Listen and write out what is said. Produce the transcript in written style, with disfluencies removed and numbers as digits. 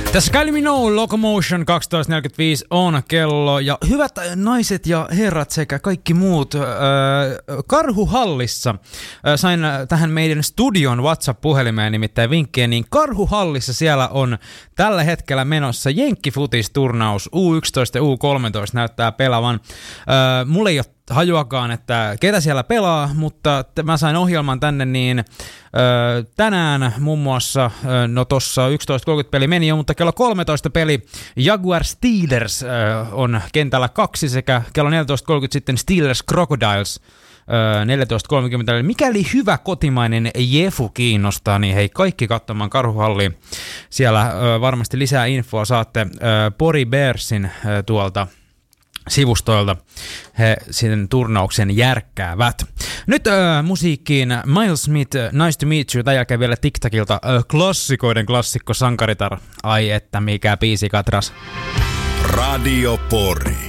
Tässä Kylie Minogue, Locomotion, 12.45 on kello. Ja hyvät naiset ja herrat sekä kaikki muut, Karhuhallissa sain tähän meidän studion WhatsApp-puhelimeen nimittäin vinkkejä, niin Karhuhallissa siellä on tällä hetkellä menossa jenkkifutisturnaus U11 ja U13 näyttää pelaavan. Mulla ei ole hajuakaan, että ketä siellä pelaa, mutta mä sain ohjelman tänne, niin tänään muun muassa, no tossa 11.30 peli meni jo, mutta kello 13 peli Jaguar Steelers on kentällä 2 sekä kello 14.30 sitten Steelers Crocodiles 14.30. Mikäli hyvä kotimainen Jefu kiinnostaa, niin hei kaikki katsomaan Karhuhalliin. Siellä varmasti lisää infoa saatte Pori Bearsin tuolta sivustoilta. He sen turnauksen järkkäävät. Nyt musiikkiin Miles Smith, Nice to Meet You, tämän jälkeen vielä TikTokilta klassikoiden klassikko Sankaritar. Ai että mikä biisi katras. Radio Pori.